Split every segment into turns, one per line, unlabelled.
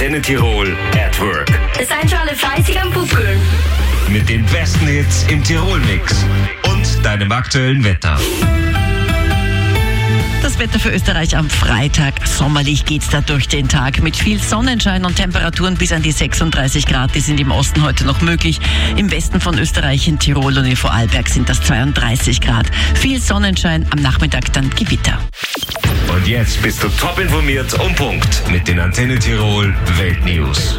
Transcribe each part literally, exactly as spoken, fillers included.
Antenne Tirol at Work.
Seid schon alle fleißig am Buckeln.
Mit den besten Hits im Tirol-Mix und deinem aktuellen Wetter.
Das Wetter für Österreich am Freitag. Sommerlich geht's da durch den Tag mit viel Sonnenschein und Temperaturen bis an die sechsunddreißig Grad. Die sind im Osten heute noch möglich. Im Westen von Österreich, in Tirol und in Vorarlberg sind das zweiunddreißig Grad. Viel Sonnenschein, am Nachmittag dann Gewitter.
Und jetzt bist du top informiert um Punkt mit den Antenne Tirol Weltnews.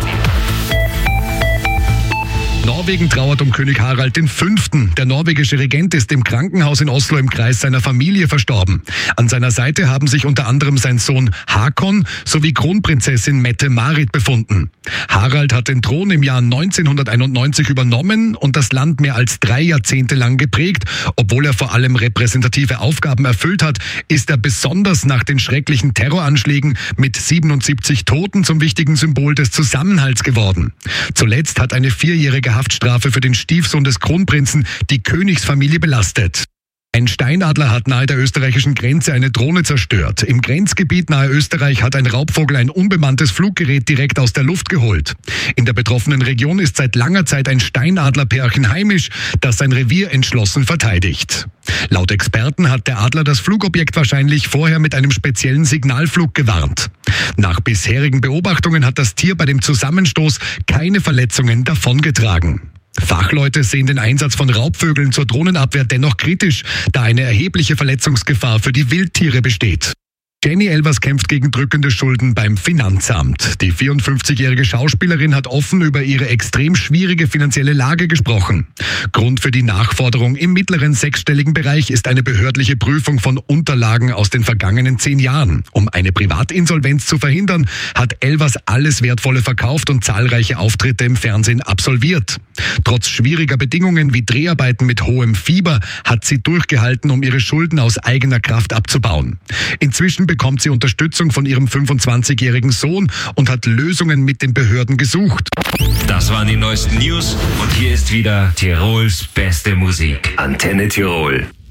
Norwegen trauert um König Harald der Fünfte. Der norwegische Regent ist im Krankenhaus in Oslo im Kreis seiner Familie verstorben. An seiner Seite haben sich unter anderem sein Sohn Hakon sowie Kronprinzessin Mette-Marit befunden. Harald hat den Thron im Jahr neunzehnhunderteinundneunzig übernommen und das Land mehr als drei Jahrzehnte lang geprägt. Obwohl er vor allem repräsentative Aufgaben erfüllt hat, ist er besonders nach den schrecklichen Terroranschlägen mit siebenundsiebzig Toten zum wichtigen Symbol des Zusammenhalts geworden. Zuletzt hat eine vierjährige Haftstrafe für den Stiefsohn des Kronprinzen die Königsfamilie belastet. Ein Steinadler hat nahe der österreichischen Grenze eine Drohne zerstört. Im Grenzgebiet nahe Österreich hat ein Raubvogel ein unbemanntes Fluggerät direkt aus der Luft geholt. In der betroffenen Region ist seit langer Zeit ein Steinadlerpärchen heimisch, das sein Revier entschlossen verteidigt. Laut Experten hat der Adler das Flugobjekt wahrscheinlich vorher mit einem speziellen Signalflug gewarnt. Nach bisherigen Beobachtungen hat das Tier bei dem Zusammenstoß keine Verletzungen davongetragen. Fachleute sehen den Einsatz von Raubvögeln zur Drohnenabwehr dennoch kritisch, da eine erhebliche Verletzungsgefahr für die Wildtiere besteht. Jenny Elvers kämpft gegen drückende Schulden beim Finanzamt. Die vierundfünfzigjährige Schauspielerin hat offen über ihre extrem schwierige finanzielle Lage gesprochen. Grund für die Nachforderung im mittleren sechsstelligen Bereich ist eine behördliche Prüfung von Unterlagen aus den vergangenen zehn Jahren. Um eine Privatinsolvenz zu verhindern, hat Elvers alles Wertvolle verkauft und zahlreiche Auftritte im Fernsehen absolviert. Trotz schwieriger Bedingungen wie Dreharbeiten mit hohem Fieber hat sie durchgehalten, um ihre Schulden aus eigener Kraft abzubauen. Inzwischen bekommt sie Unterstützung von ihrem fünfundzwanzigjährigen Sohn und hat Lösungen mit den Behörden gesucht.
Das waren die neuesten News und hier ist wieder Tirols beste Musik. Antenne Tirol.